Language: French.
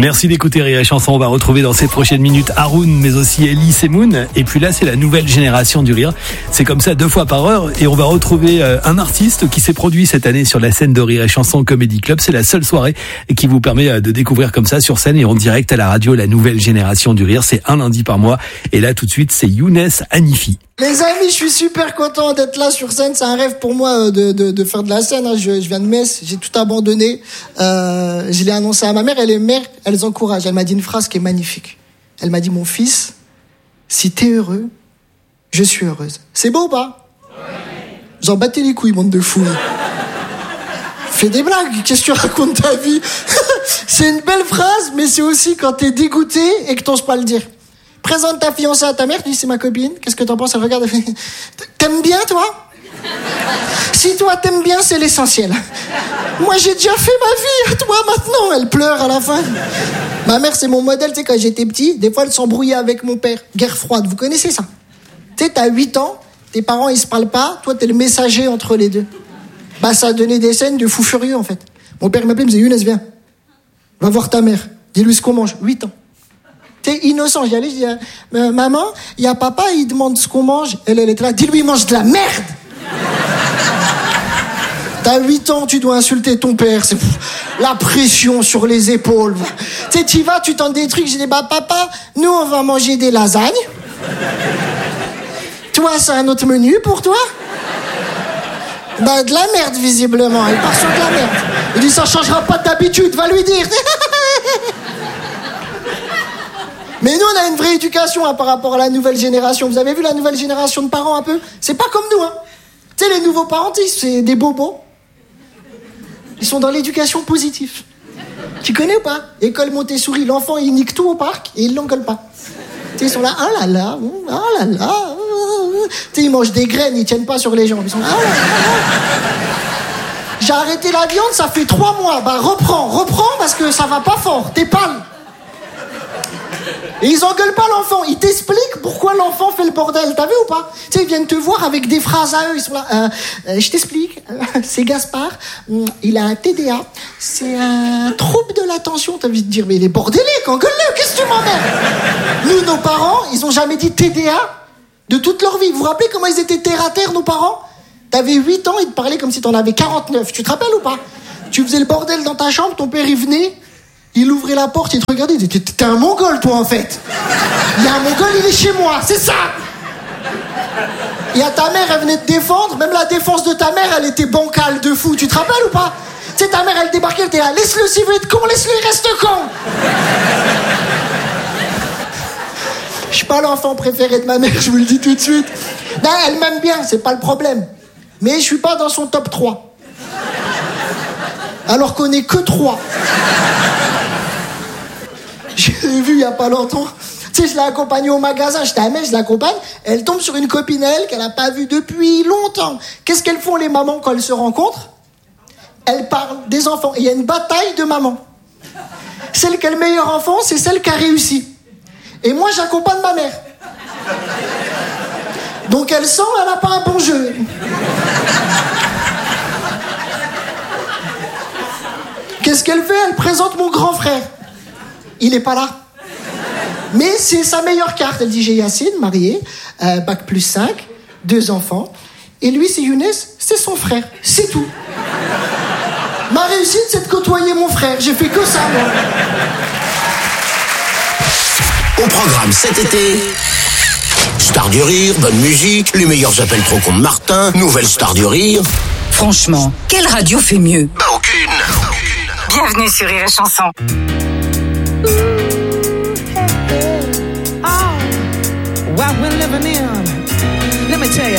Merci d'écouter Rire et Chanson. On va retrouver dans ces prochaines minutes Haroun, mais aussi Elie Semoun. Et puis là, c'est la nouvelle génération du rire. C'est comme ça 2 fois par heure. Et on va retrouver un artiste qui s'est produit cette année sur la scène de Rire et Chanson Comedy Club. C'est la seule soirée qui vous permet de découvrir comme ça sur scène et en direct à la radio la nouvelle génération du rire. C'est un lundi par mois. Et là, tout de suite, c'est Younes Hanifi. Les amis, je suis super content d'être là sur scène. C'est un rêve pour moi de faire de la scène. Je viens de Metz, j'ai tout abandonné. Je l'ai annoncé à ma mère. Elle est mère, elle encourage. Elle m'a dit une phrase qui est magnifique. Elle m'a dit, mon fils, si t'es heureux, je suis heureuse. C'est beau ou pas? J'en battais les couilles, bande de fous. Fais des blagues, qu'est-ce que tu racontes ta vie? C'est une belle phrase, mais c'est aussi quand t'es dégoûté et que t'oses pas le dire. Présente ta fiancée à ta mère, tu dis c'est ma copine, qu'est-ce que t'en penses? Elle regarde, elle fait, t'aimes bien toi? Si toi t'aimes bien, c'est l'essentiel. Moi j'ai déjà fait ma vie, toi maintenant. Elle pleure à la fin. Ma mère c'est mon modèle, tu sais, quand j'étais petit, des fois elle s'embrouillait avec mon père. Guerre froide, vous connaissez ça? Tu sais, t'as 8 ans, tes parents ils se parlent pas, toi t'es le messager entre les deux. Bah ça a donné des scènes de fou furieux en fait. Mon père m'appelait, il me disait Younes viens, va voir ta mère, dis-lui ce qu'on mange. 8 ans. T'es innocent, j'y allais, je dis maman, il y a papa, il demande ce qu'on mange. Elle était là, dis-lui il mange de la merde. T'as 8 ans, tu dois insulter ton père, c'est la pression sur les épaules. Tu sais, t'y vas, tu tentes des trucs, je dis bah papa, nous on va manger des lasagnes. Toi, c'est un autre menu pour toi? Bah de la merde visiblement, il part sur de la merde. Il dit ça changera pas d'habitude, va lui dire. Mais nous, on a une vraie éducation par rapport à la nouvelle génération. Vous avez vu la nouvelle génération de parents un peu? C'est pas comme nous, hein. Tu sais, les nouveaux parents, c'est des bobos. Ils sont dans l'éducation positive. Tu connais ou pas? École Montessori, l'enfant, il nique tout au parc et il l'engueule pas. Tu sais, ils sont là, ah là là, ah là là. Tu sais, ils mangent des graines, ils tiennent pas sur les jambes. Ils sont là, ah là là. J'ai arrêté la viande, ça fait 3 mois. Bah, reprends, parce que ça va pas fort. T'es pâle. Et ils engueulent pas l'enfant, ils t'expliquent pourquoi l'enfant fait le bordel, t'as vu ou pas? Tu sais, ils viennent te voir avec des phrases à eux, ils sont là, je t'explique, c'est Gaspard, il a un TDA, c'est un trouble de l'attention. T'as envie de dire, mais il est bordélique, engueule-le, qu'est-ce que tu m'emmerdes? Nous, nos parents, ils ont jamais dit TDA de toute leur vie. Vous vous rappelez comment ils étaient terre à terre, nos parents? T'avais 8 ans, ils te parlaient comme si t'en avais 49, tu te rappelles ou pas? Tu faisais le bordel dans ta chambre, ton père il venait, il ouvrait la porte, il te regardait, il disait, t'es un mongol toi en fait. Il y a un mongol, il est chez moi, c'est ça. Il y a ta mère, elle venait te défendre, même la défense de ta mère, elle était bancale de fou, tu te rappelles ou pas? Tu sais, ta mère, elle débarquait, elle était là, laisse-le s'il veut être con, laisse-le, il reste con. Je suis pas l'enfant préféré de ma mère, je vous le dis tout de suite. Non, elle m'aime bien, c'est pas le problème. Mais je suis pas dans son top 3. Alors qu'on est que 3. J'ai vu il y a pas longtemps, tu sais, je l'ai accompagnée au magasin, j'étais à Metz, je l'accompagne, elle tombe sur une copine à elle qu'elle a pas vue depuis longtemps. Qu'est-ce qu'elles font les mamans quand elles se rencontrent? Elles parlent des enfants, et il y a une bataille de mamans. Celle qui a le meilleur enfant, c'est celle qui a réussi. Et moi, j'accompagne ma mère. Donc elle sent, elle a pas un bon jeu. Qu'est-ce qu'elle fait? Elle présente mon grand frère. Il est pas là. Mais c'est sa meilleure carte. Elle dit, j'ai Yacine, marié, bac plus 5, 2 enfants. Et lui, c'est Younes, c'est son frère. C'est tout. Ma réussite, c'est de côtoyer mon frère. J'ai fait que ça, moi. Au programme cet été, Star du Rire, bonne musique, les meilleurs appels trop cons de Martin, nouvelle Star du Rire. Franchement, quelle radio fait mieux? Bah aucune. Bienvenue sur Rire et Chanson.